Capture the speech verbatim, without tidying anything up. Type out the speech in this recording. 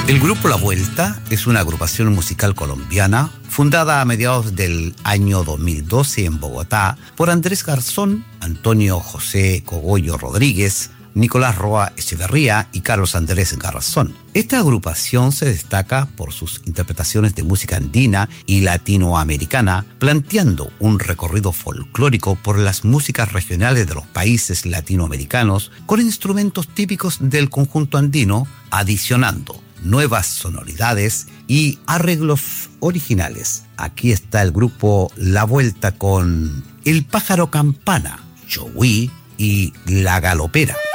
El grupo La Vuelta es una agrupación musical colombiana fundada a mediados del año dos mil doce en Bogotá por Andrés Garzón, Antonio José Cogollo Rodríguez, Nicolás Roa Echeverría y Carlos Andrés Garzón. Esta agrupación se destaca por sus interpretaciones de música andina y latinoamericana, planteando un recorrido folclórico por las músicas regionales de los países latinoamericanos con instrumentos típicos del conjunto andino, adicionando nuevas sonoridades y arreglos originales. Aquí está el grupo La Vuelta con El Pájaro Campana, Chogüí y La Galopera.